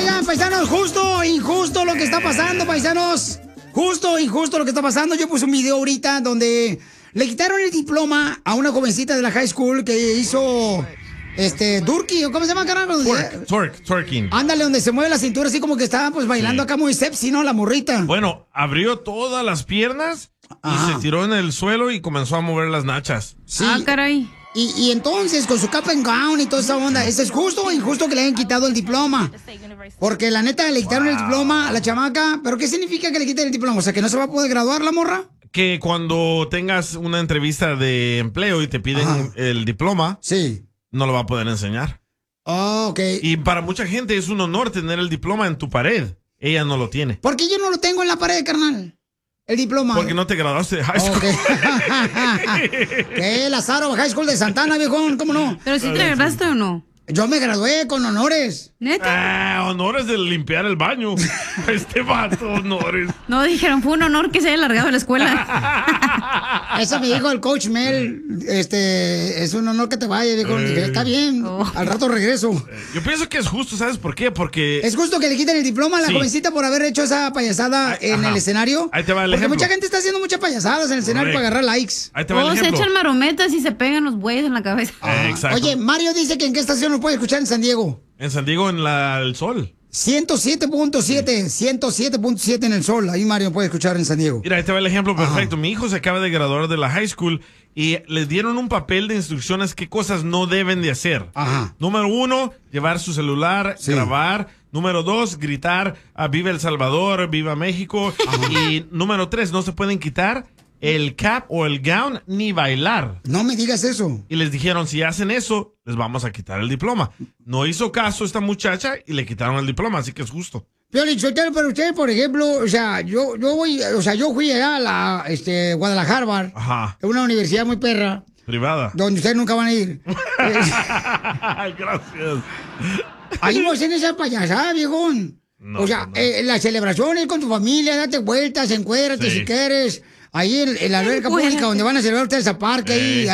Oigan, paisanos, justo o injusto lo que está pasando, paisanos. Justo o injusto lo que está pasando. Yo puse un video ahorita donde le quitaron el diploma a una jovencita de la high school que hizo... Durkey, ¿cómo se llama, carnal? Twerking. Ándale, donde se mueve la cintura así como que estaba pues bailando acá muy sexy, ¿no? La morrita. Bueno, abrió todas las piernas y se tiró en el suelo y comenzó a mover las nachas. Sí. Ah, caray. Y entonces, con su cap and gown y toda esa onda, ¿eso es justo o injusto que le hayan quitado el diploma? Porque la neta le quitaron el diploma a la chamaca. ¿Pero qué significa que le quiten el diploma? O sea, ¿que no se va a poder graduar la morra? Que cuando tengas una entrevista de empleo y te piden el diploma, no lo va a poder enseñar. Oh, ok. Y para mucha gente es un honor tener el diploma en tu pared. Ella no lo tiene. ¿Por qué yo no lo tengo en la pared, carnal? El diploma. Porque no te graduaste de high school. ¿Qué? Lazaro High School de Santana, viejón, ¿cómo no? ¿Pero sí te graduaste o no? Yo me gradué con honores. ¿Neta? Honores de limpiar el baño. Este vato, honores. No, dijeron, fue un honor que se haya largado de la escuela. Eso me dijo el coach Mel. Es un honor que te vaya, viejo. Dije, está bien, al rato regreso. Yo pienso que es justo, ¿sabes por qué? Porque... ¿Es justo que le quiten el diploma a la jovencita por haber hecho esa payasada en el escenario? Ahí te va el Porque ejemplo. mucha gente está haciendo muchas payasadas en el escenario para agarrar likes. Ahí te va el ejemplo. Se echan marometas y se pegan los bueyes en la cabeza. Exacto. Oye, Mario dice que en qué estación lo puede escuchar en San Diego. En San Diego, en el Sol. 107.7 en el Sol. Ahí Mario puede escuchar en San Diego. Mira, ahí te va el ejemplo perfecto. Mi hijo se acaba de graduar de la high school y le dieron un papel de instrucciones qué cosas no deben de hacer. Número 1, llevar su celular, grabar. Número 2, gritar "Viva El Salvador, viva México". Y número 3, no se pueden quitar el cap o el gown ni bailar. No me digas eso. Y les dijeron, si hacen eso, les vamos a quitar el diploma. No hizo caso esta muchacha y le quitaron el diploma, así que es justo. Pero usted, por ejemplo, o sea, yo fui allá a la Guadalajara, es una universidad muy perra. Privada. Donde ustedes nunca van a ir. Gracias. Ahí no hacen esa payasada, viejón. No, o sea, las celebraciones con tu familia, date vueltas, encuérdate si quieres. Ahí en la alberca pública donde van a celebrar ustedes aparte, ahí